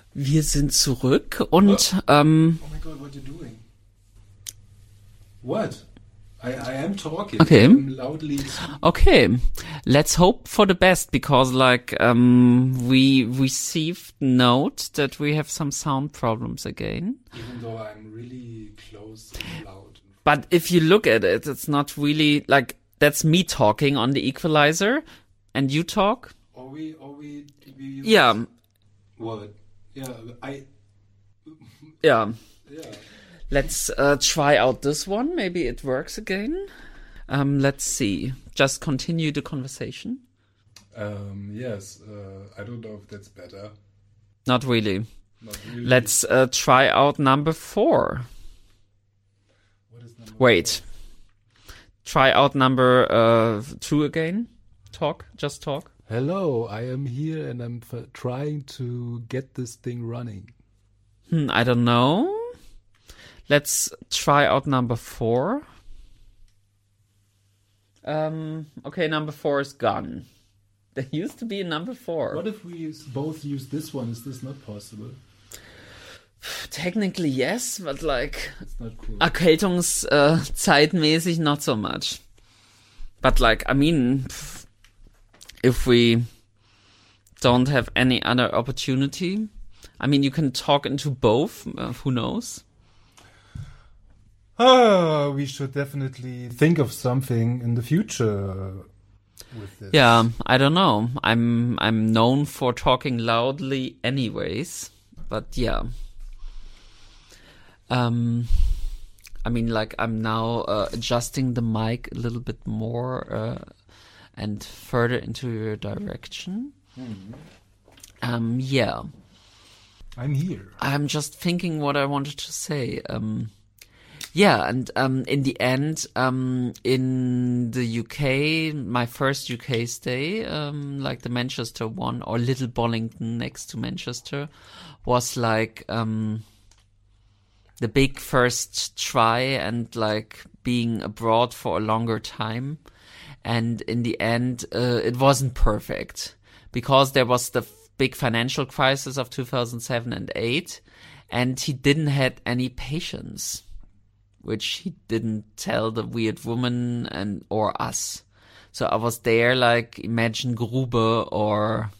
Wir sind zurück und Oh my God, what are you doing? What? I am talking. Okay. I'm loudly. okay, let's hope for the best because we received note that we have some sound problems again. Even though I'm really close and loud. But if you look at it, it's not really like that's me talking on the equalizer and you talk. Or we use Yeah, what? Yeah, yeah. yeah. Let's try out this one. Maybe it works again. Let's see. Just continue the conversation. Yes, I don't know if that's better. Not really. Not really. Let's try out number 4. What is number Wait. Try out number 2 again. Talk. Just talk. Hello, I am here and I'm trying to get this thing running. I don't know. Let's try out number 4. Okay, number 4 is gone. There used to be a number 4. What if we both use this one? Is this not possible? Technically yes, but like It's not cool. Erkältungszeitmäßig not so much. But like, I mean, if we don't have any other opportunity, I mean, you can talk into both. Who knows? We should definitely think of something in the future with this. Yeah, I don't know. I'm known for talking loudly, anyways. But yeah. I mean, like I'm now adjusting the mic a little bit more and further into your direction. Yeah. I'm here. I'm just thinking what I wanted to say. Yeah, and in the end, in the UK, my first UK stay, like the Manchester one, or Little Bollington next to Manchester, was like the big first try and like being abroad for a longer time. And in the end, it wasn't perfect because there was the big financial crisis of 2007 and 8, and he didn't had any patience, which he didn't tell the weird woman and or us. So I was there like imagine Grube or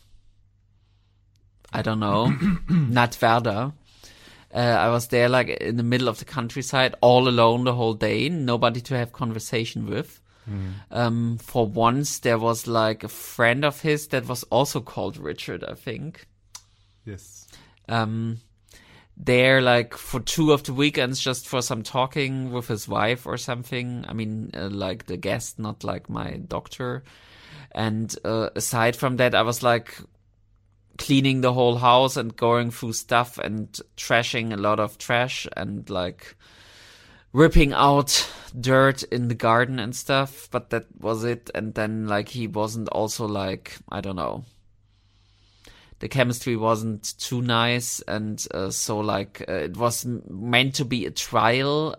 I don't know, Natwerda. I was there like in the middle of the countryside, all alone the whole day, nobody to have conversation with. For once, there was like a friend of his that was also called Richard, I think. Yes. There, like for 2 of the weekends, just for some talking with his wife or something. I mean, like the guest, not like my doctor. And aside from that, I was like cleaning the whole house and going through stuff and trashing a lot of trash and like ripping out dirt in the garden and stuff, but that was it. And then like he wasn't also like, I don't know, the chemistry wasn't too nice, and so like it was meant to be a trial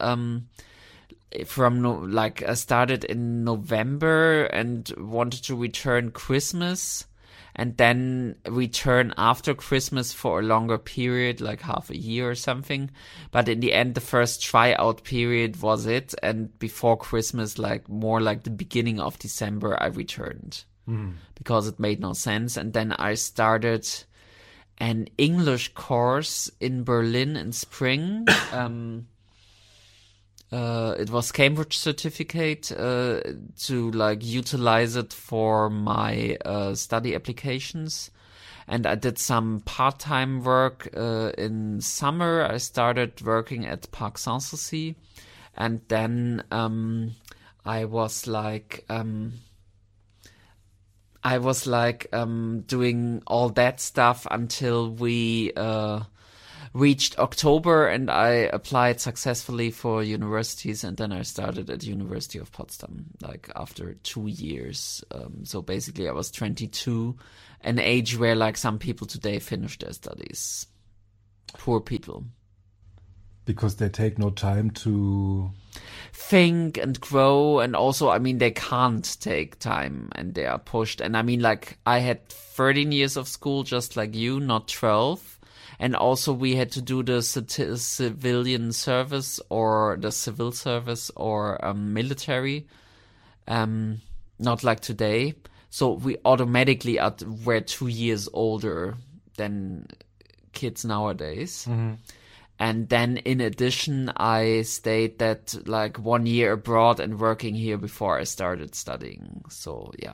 from like I started in November and wanted to return Christmas and then return after Christmas for a longer period, like half a year or something. But in the end, the first tryout period was it. And before Christmas, like more like the beginning of December, I returned because it made no sense. And then I started an English course in Berlin in spring. It was Cambridge certificate to like utilize it for my study applications, and I did some part-time work in summer. I started working at Parc Sanssouci, and then I was like doing all that stuff until we reached October, and I applied successfully for universities, and then I started at University of Potsdam, like after 2 years. So basically I was 22, an age where like some people today finish their studies. Poor people. Because they take no time to think and grow, and also, I mean, they can't take time and they are pushed. And I mean, like, I had 13 years of school just like you, not 12. And also we had to do the civilian service or the civil service or military. Not like today. So we automatically were 2 years older than kids nowadays. And then in addition, I stayed that like 1 year abroad and working here before I started studying. So yeah.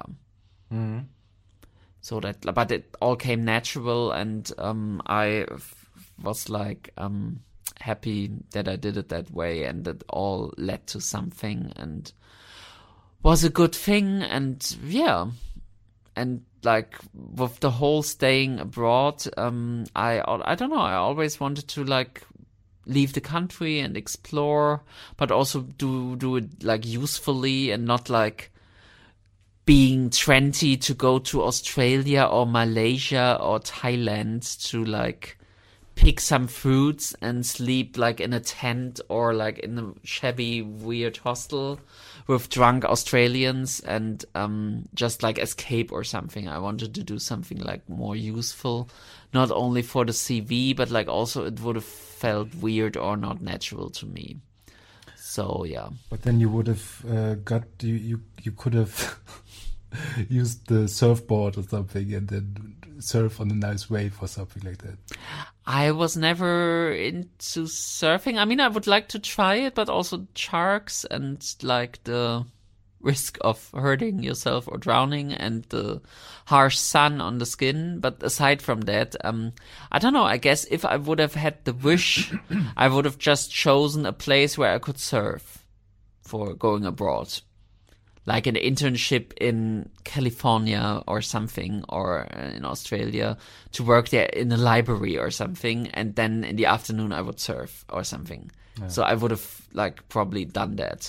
So but it all came natural, and I was like happy that I did it that way, and that all led to something and was a good thing. And yeah, and like with the whole staying abroad, I don't know, I always wanted to like leave the country and explore, but also do it like usefully and not like being 20 to go to Australia or Malaysia or Thailand to like pick some fruits and sleep like in a tent or like in a shabby weird hostel with drunk Australians and just like escape or something. I wanted to do something like more useful, not only for the CV, but like also it would have felt weird or not natural to me. So yeah. But then you would have you could have used the surfboard or something and then surf on a nice wave or something like that. I was never into surfing. I mean, I would like to try it, but also sharks and like the risk of hurting yourself or drowning and the harsh sun on the skin. But aside from that, I don't know, I guess if I would have had the wish, I would have just chosen a place where I could surf for going abroad. Like an internship in California or something, or in Australia, to work there in a library or something, and then in the afternoon I would surf or something. Yeah. So I would have like probably done that.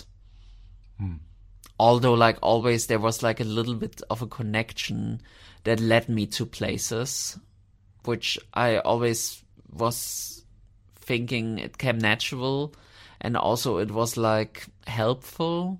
Although like always there was like a little bit of a connection that led me to places, which I always was thinking it came natural, and also it was like helpful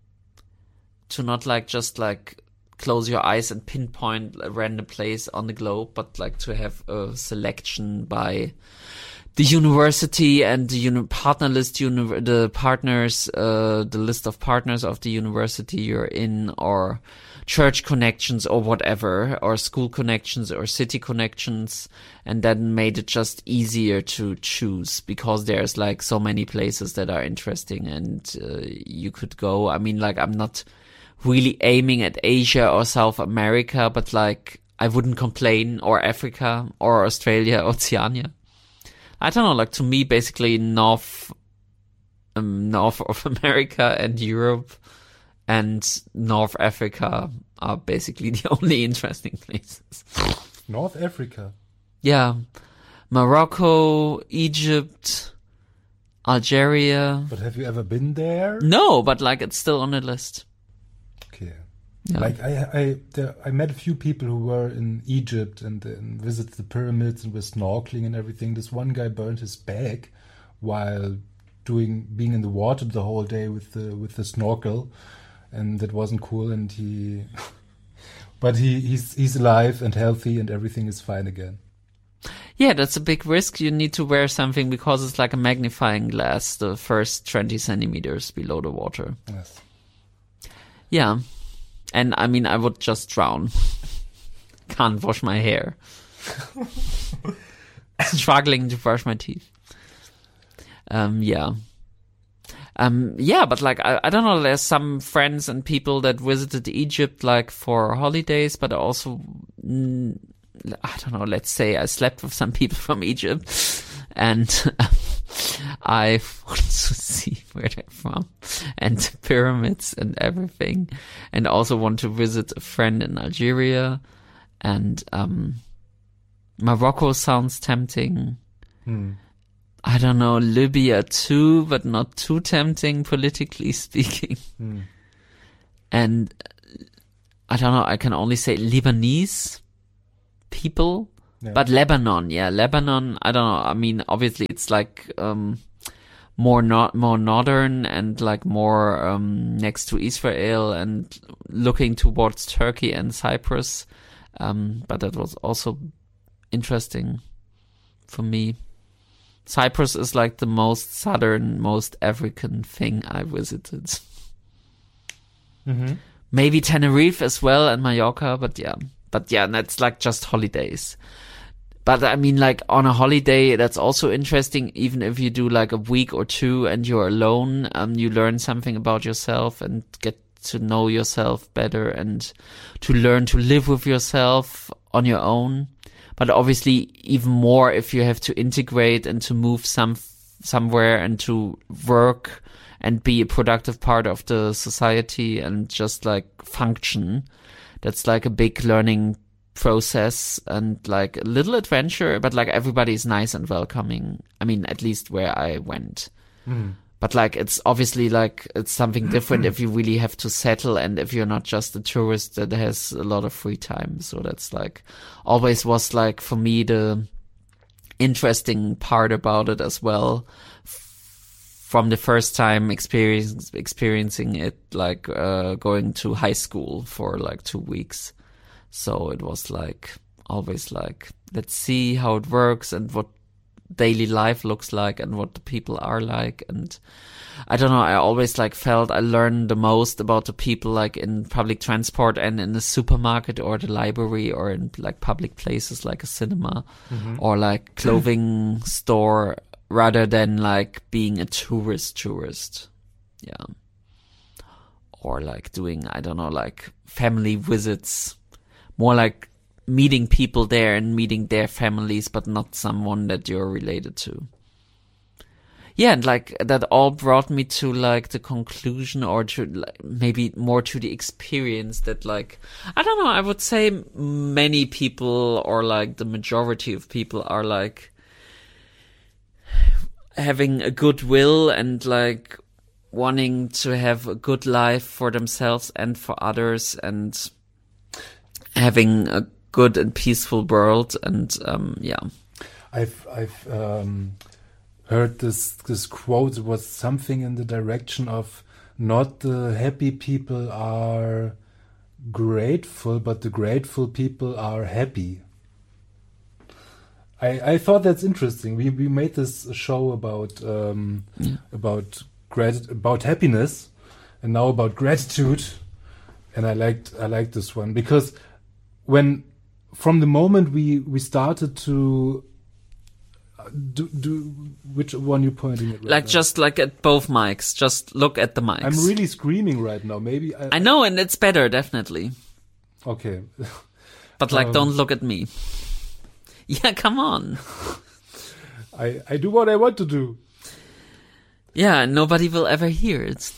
to not like just like close your eyes and pinpoint a random place on the globe, but like to have a selection by the university and the partner list, the partners, the list of partners of the university you're in, or church connections or whatever, or school connections or city connections, and that made it just easier to choose because there's like so many places that are interesting and you could go. I mean, like I'm not really aiming at Asia or South America, but like I wouldn't complain, or Africa or Australia, Oceania. I don't know, like to me basically North of America and Europe and North Africa are basically the only interesting places. North Africa? Yeah. Morocco, Egypt, Algeria. But have you ever been there? No, but like it's still on the list. Okay. Yeah. Like I met a few people who were in Egypt and visited the pyramids and were snorkeling and everything. This one guy burned his back while being in the water the whole day with the snorkel, and that wasn't cool. And but he's alive and healthy and everything is fine again. Yeah, that's a big risk. You need to wear something because it's like a magnifying glass, the first 20 centimeters below the water. Yes. Yeah. And I mean, I would just drown. Can't wash my hair. Struggling to brush my teeth. Yeah. Yeah, but like, I don't know, there's some friends and people that visited Egypt like for holidays, but also, I don't know, let's say I slept with some people from Egypt and I want to see where they're from and the pyramids and everything, and also want to visit a friend in Algeria, and Morocco sounds tempting. I don't know, Libya too, but not too tempting politically speaking. And I don't know, I can only say Lebanese people. Yeah. But Lebanon, I don't know. I mean, obviously it's like more northern and like more next to Israel and looking towards Turkey and Cyprus. But that was also interesting for me. Cyprus is like the most southern, most African thing I visited. Mm-hmm. Maybe Tenerife as well and Mallorca, but yeah, that's like just holidays. But I mean, like on a holiday, that's also interesting. Even if you do like a week or two and you're alone, you learn something about yourself and get to know yourself better and to learn to live with yourself on your own. But obviously even more if you have to integrate and to move somewhere and to work and be a productive part of the society and just like function. That's like a big learning process and like a little adventure, but like everybody's nice and welcoming. I mean, at least where I went. Mm. But like, it's obviously like, it's something different if you really have to settle and if you're not just a tourist that has a lot of free time. So that's like, always was like, for me, the interesting part about it as well. From the first time experiencing it, like, going to high school for like 2 weeks. So it was like, always like, let's see how it works and what daily life looks like and what the people are like. And I don't know, I always like felt I learned the most about the people like in public transport and in the supermarket or the library or in like public places like a cinema or like clothing store rather than like being a tourist. Yeah. Or like doing, I don't know, like family visits, more like meeting people there and meeting their families, but not someone that you're related to. Yeah, and like that all brought me to like the conclusion or to like, maybe more to the experience that like, I don't know, I would say many people or like the majority of people are like having a good will and like wanting to have a good life for themselves and for others and having a good and peaceful world. And yeah, I've heard this quote. It was something in the direction of not the happy people are grateful, but the grateful people are happy. I thought that's interesting. We made this show about happiness, and now about gratitude, and I liked this one because from the moment we started to do which one you pointing at right like now? Just like at both mics, just look at the mics. I'm really screaming right now. Maybe I know, and it's better, definitely. Okay. But like, don't look at me. Yeah, come on. I do what I want to do. Yeah, and nobody will ever hear it.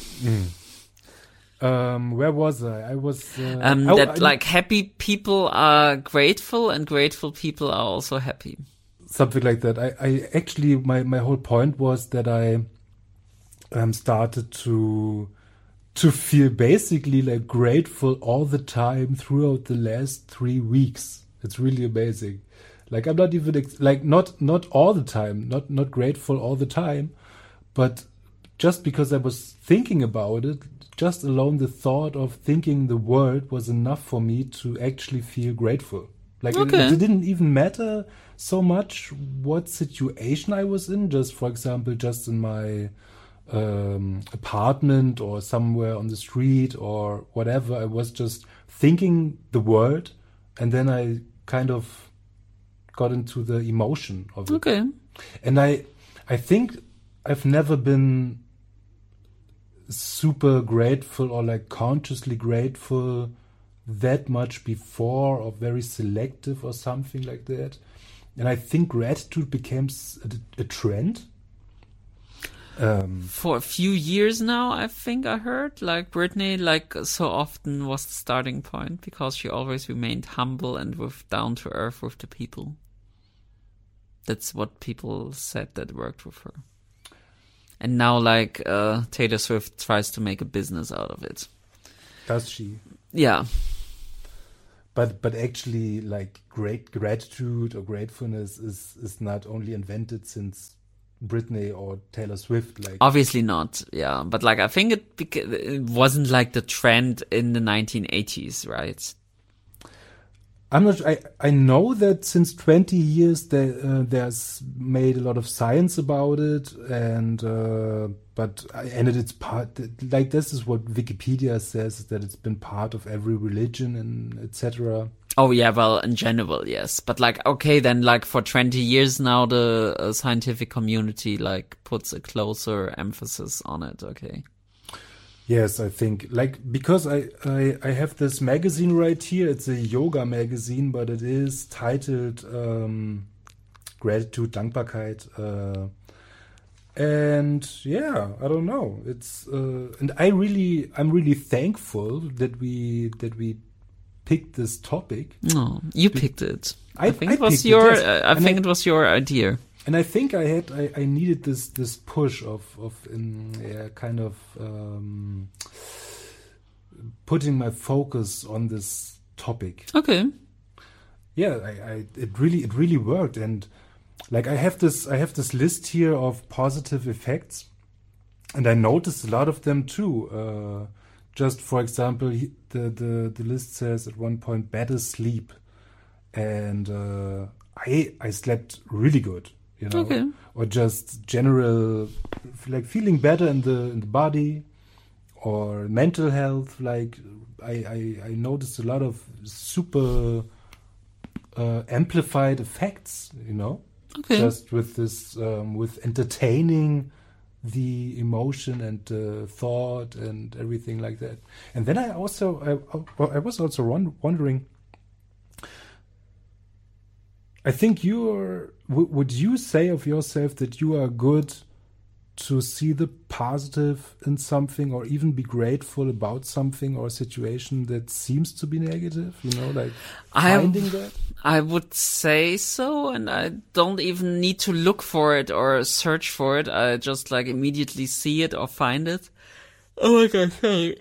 Where was I? I was like happy people are grateful and grateful people are also happy. Something like that. I actually my whole point was that I started to feel basically like grateful all the time throughout the last 3 weeks. It's really amazing. Like I'm not even not all the time, not grateful all the time, but just because I was thinking about it, just alone the thought of thinking the word was enough for me to actually feel grateful. Like okay. it didn't even matter so much what situation I was in. Just for example, just in my apartment or somewhere on the street or whatever. I was just thinking the word, and then I kind of got into the emotion of it. Okay. And I think I've never been super grateful or like consciously grateful that much before, or very selective or something like that. And I think gratitude became a trend. For a few years now, I think I heard like Britney, like so often was the starting point because she always remained humble and down to earth with the people. That's what people said that worked with her. And now like Taylor Swift tries to make a business out of it. Does she? Yeah. But actually like great gratitude or gratefulness is not only invented since Britney or Taylor Swift. Like obviously not, yeah. But like I think it wasn't like the trend in the 1980s, right? I'm not. I know that since 20 years there's made a lot of science about it, and it's part, like, this is what Wikipedia says, that it's been part of every religion and etc. Oh yeah, well, in general, yes. But like, okay, then like for 20 years now, the scientific community like puts a closer emphasis on it. Okay. Yes, I think, like, because I have this magazine right here. It's a yoga magazine, but it is titled Gratitude, Dankbarkeit. And yeah, I don't know. It's and I'm really thankful that we picked this topic. No, you picked it. I think I it was picked it, your. yes. I think it was your idea. And I think I needed this push of kind of putting my focus on this topic. Okay. Yeah, it really worked, and like I have this list here of positive effects, and I noticed a lot of them too. Just for example, the list says at one point better sleep, and I slept really good. You know, Okay. or just general, like, feeling better in the body, or mental health. Like I noticed a lot of super amplified effects. You know, Okay. just with this with entertaining the emotion and thought and everything like that. And then I was also wondering. I think would you say of yourself that you are good to see the positive in something, or even be grateful about something or a situation that seems to be negative? You know, like finding that? I would say so, and I don't even need to look for it or search for it. I just like immediately see it or find it. Oh my god, sorry.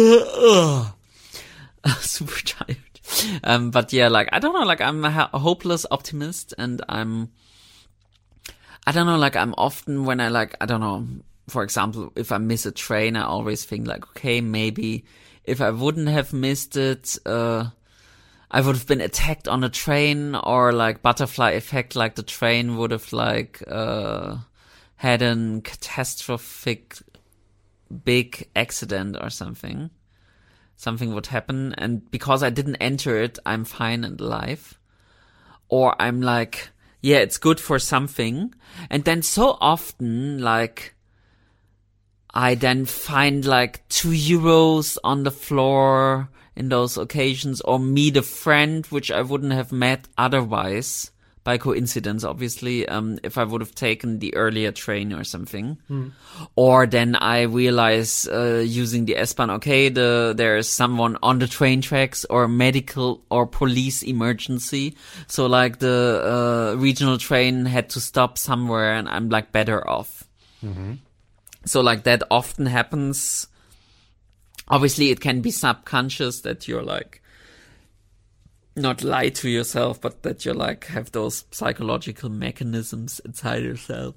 Super tired. But yeah, like, I don't know, like, I'm a hopeless optimist, and I don't know, like, I'm often, when I, like, I don't know, for example, if I miss a train, I always think like, okay, maybe if I wouldn't have missed it, I would have been attacked on a train, or like butterfly effect, like the train would have like, had a catastrophic big accident or something. Something would happen, and because I didn't enter it, I'm fine and alive. Or I'm like, yeah, it's good for something. And then so often, like, I then find like €2 on the floor in those occasions, or meet a friend which I wouldn't have met otherwise, by coincidence, obviously, if I would have taken the earlier train or something. Or then I realize, using the S-Bahn, okay, there is someone on the train tracks, or medical or police emergency. So like the regional train had to stop somewhere, and I'm like better off. So like that often happens. Obviously it can be subconscious that you're like, not lie to yourself, but that you like have those psychological mechanisms inside yourself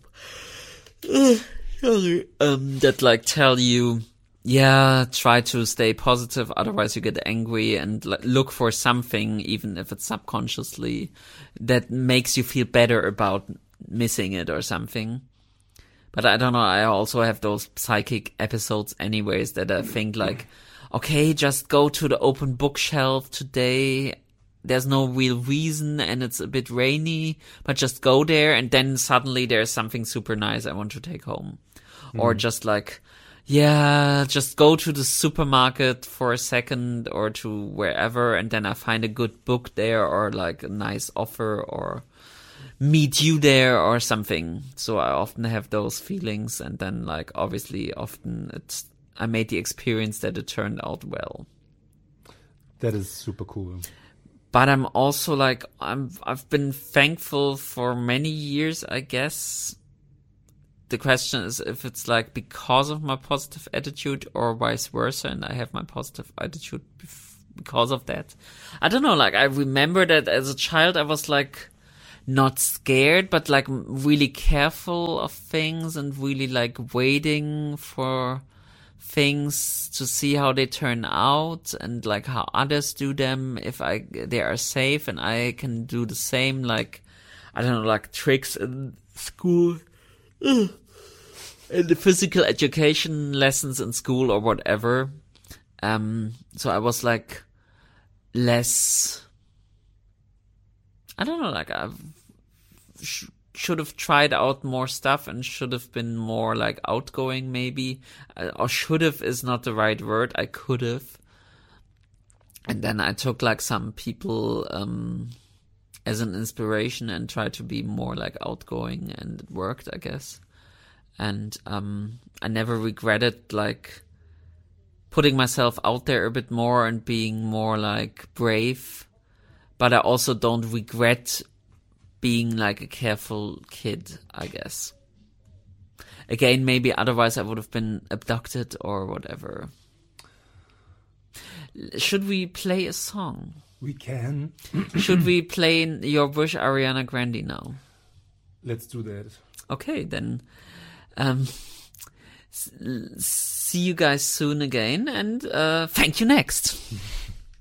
that like tell you, yeah, try to stay positive, otherwise you get angry, and look for something, even if it's subconsciously, that makes you feel better about missing it or something. But I don't know, I also have those psychic episodes anyways, that I think like, okay, just go to the open bookshelf today. There's no real reason, and it's a bit rainy, but just go there, and then suddenly there's something super nice I want to take home. Or just like, yeah, just go to the supermarket for a second, or to wherever, and then I find a good book there, or like a nice offer, or meet you there or something. So I often have those feelings, and then like obviously often I made the experience that it turned out well. That is super cool. But I'm also like, I've been thankful for many years, I guess. The question is if it's like because of my positive attitude, or vice versa, and I have my positive attitude because of that. I don't know, like I remember that as a child I was like not scared, but like really careful of things, and really like waiting for things to see how they turn out and like how others do them, if they are safe and I can do the same, like, I don't know, like tricks in school, in the physical education lessons in school or whatever. So I was like less, I don't know, like I should have tried out more stuff and should have been more like outgoing maybe, or should have is not the right word, I could have. And then I took like some people as an inspiration and tried to be more like outgoing, and it worked, I guess. And I never regretted like putting myself out there a bit more and being more like brave, but I also don't regret being like a careful kid, I guess. Again, maybe otherwise I would have been abducted or whatever. Should we play a song? We can. Should we play Your Wish, Ariana Grande now? Let's do that. Okay, then. See you guys soon again, and thank you next.